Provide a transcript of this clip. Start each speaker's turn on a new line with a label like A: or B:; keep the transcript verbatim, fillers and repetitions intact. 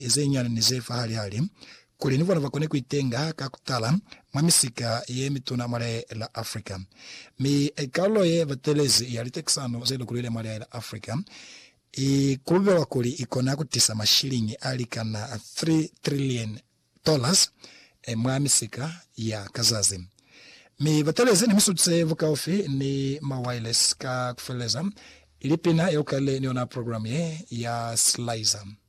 A: ezenyana nizefa hali hali kuli nivo navakone kuitenga kakutala mamisika ye mituna mare la Africa mi ekalo ye vatelezi ya litexano zelo kulile mare la Africa i kulube wakuli ikona kutisa mashilingi alikana three trillion dollars e mamisika ya kazazi mi vatelezi ni misutse vukaofi ni ma wireless ka kufeleza ilipina yokale niona program ye ya Sliza